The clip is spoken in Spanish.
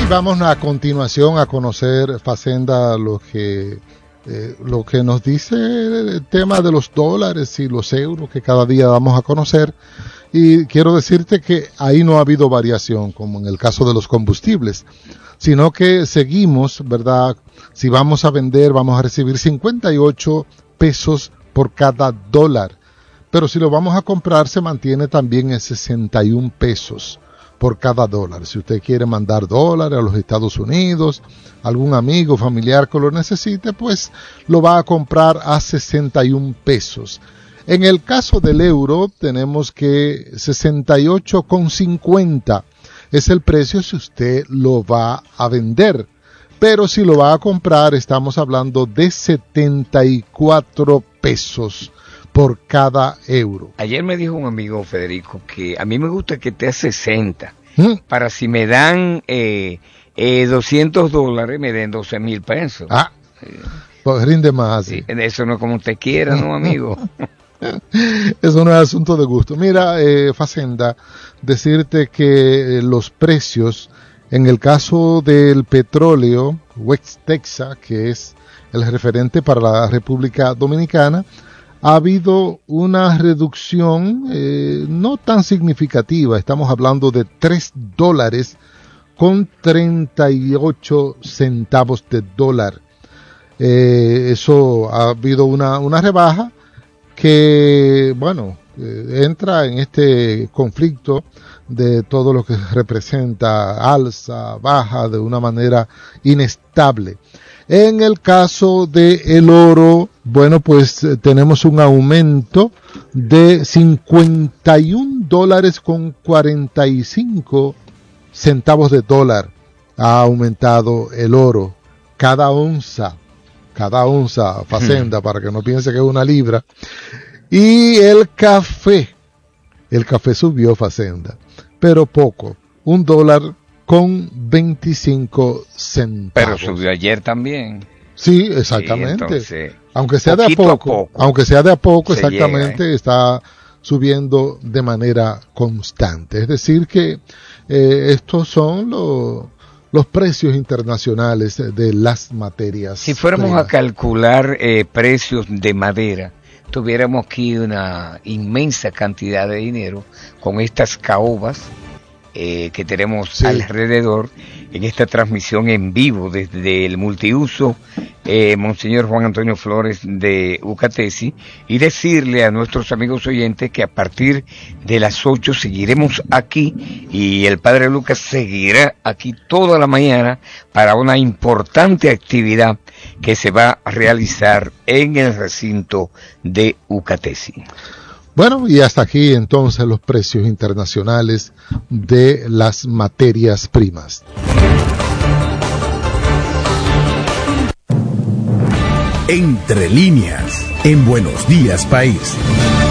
Vamos a continuación a conocer, Facenda, lo que nos dice el tema de los dólares y los euros que cada día vamos a conocer. Y quiero decirte que ahí no ha habido variación, como en el caso de los combustibles, sino que seguimos, ¿verdad? Si vamos a vender, vamos a recibir 58 pesos por cada dólar. Pero si lo vamos a comprar, se mantiene también en 61 pesos por cada dólar. Si usted quiere mandar dólares a los Estados Unidos, algún amigo, familiar que lo necesite, pues lo va a comprar a 61 pesos. En el caso del euro, tenemos que 68,50 es el precio si usted lo va a vender. Pero si lo va a comprar, estamos hablando de 74 pesos por cada euro. Ayer me dijo un amigo, Federico, que a mí me gusta que esté a 60. Para si me dan $200, me den 12,000 pesos. Pues rinde más. Sí, eso no es como usted quiera, ¿no, amigo? Eso no es asunto de gusto. Mira, Facenda, decirte que los precios, en el caso del petróleo, West Texas, que es el referente para la República Dominicana, ha habido una reducción no tan significativa. Estamos hablando de $3.38 de dólar. Eso ha habido una rebaja que, bueno, entra en este conflicto de todo lo que representa alza, baja, de una manera inestable. En el caso de el oro, bueno, pues tenemos un aumento de $51.45 de dólar. Ha aumentado el oro. Cada onza, Facenda, para que no piense que es una libra. Y el café subió, Facenda, pero poco, $1.25. Pero subió ayer también. Sí, exactamente. Sí, entonces, aunque sea de a poco, exactamente, llega, está subiendo de manera constante. Es decir que estos son los precios internacionales de las materias. Si fuéramos a calcular precios de madera, tuviéramos aquí una inmensa cantidad de dinero con estas caobas que tenemos alrededor en esta transmisión en vivo desde el multiuso Monseñor Juan Antonio Flores de Ucatesi, y decirle a nuestros amigos oyentes que a partir de las 8 seguiremos aquí y el Padre Lucas seguirá aquí toda la mañana para una importante actividad que se va a realizar en el recinto de Ucatesi. Bueno, y hasta aquí entonces los precios internacionales de las materias primas. Entre líneas, en Buenos Días País.